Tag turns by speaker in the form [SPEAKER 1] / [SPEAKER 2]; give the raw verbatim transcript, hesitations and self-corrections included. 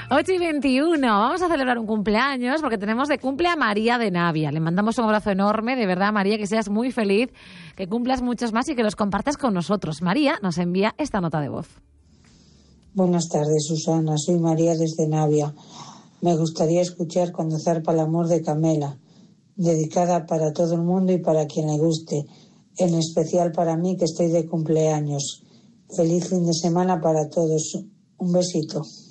[SPEAKER 1] ocho y veintiuno, vamos a celebrar un cumpleaños porque tenemos de cumple a María de Navia. Le mandamos un abrazo enorme, de verdad, María, que seas muy feliz, que cumplas muchos más y que los compartas con nosotros. María nos envía esta nota de voz.
[SPEAKER 2] Buenas tardes, Susana. Soy María desde Navia. Me gustaría escuchar Cuando zarpa el amor de Camela, dedicada para todo el mundo y para quien le guste, en especial para mí que estoy de cumpleaños. Feliz fin de semana para todos. Un besito.